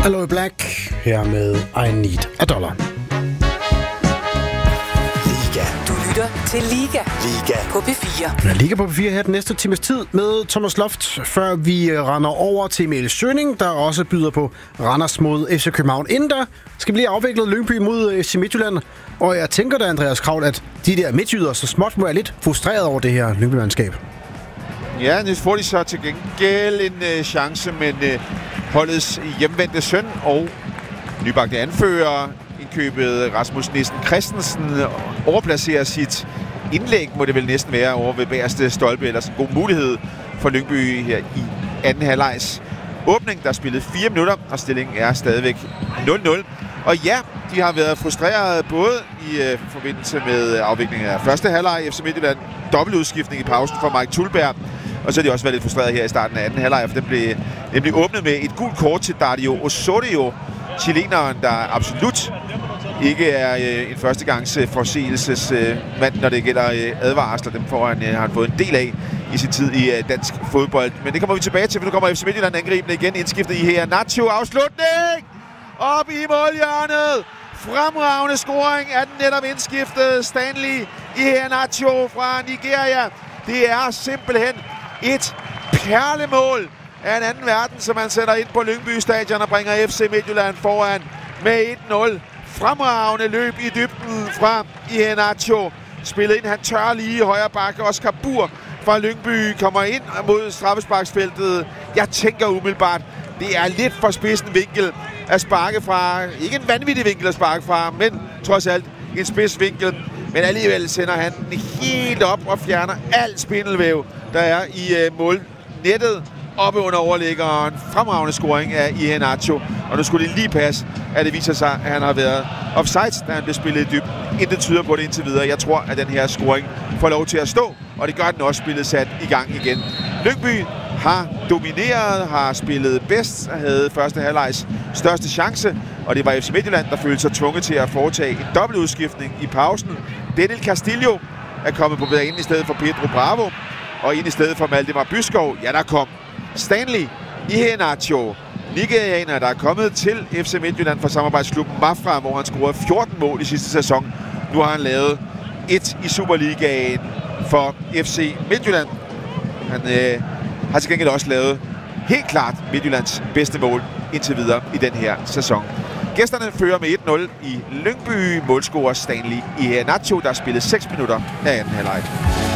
Aloe Black her med I Need a Dollar. Liga. Du lytter til Liga. Liga På P4. Ja, Liga på P4 her den næste times tid med Thomas Loft, før vi render over til Emil Schøning, der også byder på Randers mod FC København. Inden der skal vi lige afvikle Lyngby mod FC Midtjylland. Og jeg tænker da, Andreas Kraul, at de der midtjyder så småt må være lidt frustreret over det her Lyngby-mandskab. Ja, nu får de så til gengæld en chance, men holdets hjemvendte søn og nybagte anfører, indkøbet Rasmus Nissen Christensen, overplacerer sit indlæg, må det vel næsten være, over ved bagerste stolpe, ellers en god mulighed for Lyngby her i anden halvlejs åbning. Der er spillet 4 minutter, og stillingen er stadigvæk 0-0. Og ja, de har været frustrerede både i forbindelse med afviklingen af første halvleg i FC Midtjylland, dobbeltudskiftning i pausen for Mike Tulberg, og så har de også været lidt frustrerede her i starten af anden halvleg, for den blev nemlig åbnet med et gult kort til Dario Osorio, chileneren, der absolut ikke er en førstegangs forseelsesmand, når det gælder advarsler. Dem har han fået en del af i sin tid i dansk fodbold. Men det kommer vi tilbage til, for nu kommer FC Midtjylland angribende igen, indskiftet i her. Nacho, afslutning! Op i målhjørnet! Fremragende scoring af den netop indskiftede Stanley i her Nacho fra Nigeria. Det er simpelthen et perlemål af en anden verden, som man sætter ind på Lyngby Stadion og bringer FC Midtjylland foran med 1-0. Fremragende løb i dybden fra Iheanacho. Spillet ind, han tør lige i højre bakke. Oscar Bur fra Lyngby kommer ind mod straffesparksfeltet. Jeg tænker umiddelbart, det er lidt for spidsen vinkel at sparke fra. Ikke en vanvittig vinkel at sparke fra, men trods alt en spids vinkel. Men alligevel sender han den helt op og fjerner alt spindelvæv, der er i målnettet oppe under overliggeren. Fremragende scoring af Iheanacho. Og nu skulle det lige passe, at det viser sig, at han har været offside, da han blev spillet i dybden. Intet tyder på det indtil videre. Jeg tror, at den her scoring får lov til at stå, og det gør den også, spillet sat i gang igen. Lyngby har domineret, har spillet bedst, havde første halvlejs største chance, og det var FC Midtjylland, der følte sig tvunget til at foretage en dobbeltudskiftning i pausen. Daniel Castillo er kommet på banen i stedet for Pedro Bravo, og ind i stedet for Valdemar Byskov. Ja, der kom Stanley Iheanacho, nigerianer, der er kommet til FC Midtjylland fra samarbejdsklubben Mafra, hvor han scorede 14 mål i sidste sæson. Nu har han lavet 1 i Superligaen for FC Midtjylland. Han har til gengæld også lavet helt klart Midtjyllands bedste mål indtil videre i den her sæson. Gæsterne fører med 1-0 i Lyngby. Målscorer Stanley Iheanacho, der har spillet 6 minutter af anden halvleg.